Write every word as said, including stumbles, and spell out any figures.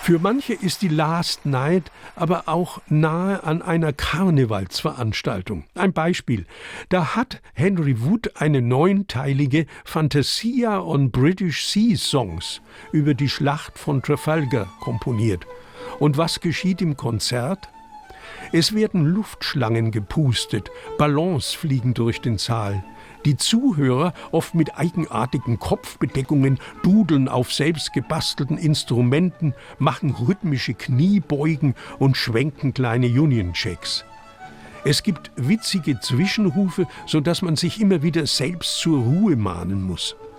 Für manche ist die Last Night aber auch nahe an einer Karnevalsveranstaltung. Ein Beispiel: Da hat Henry Wood eine neunteilige Fantasia on British Sea Songs über die Schlacht von Trafalgar komponiert. Und was geschieht im Konzert? Es werden Luftschlangen gepustet, Ballons fliegen durch den Saal. Die Zuhörer, oft mit eigenartigen Kopfbedeckungen, dudeln auf selbst gebastelten Instrumenten, machen rhythmische Kniebeugen und schwenken kleine Union Jacks. Es gibt witzige Zwischenrufe, sodass man sich immer wieder selbst zur Ruhe mahnen muss.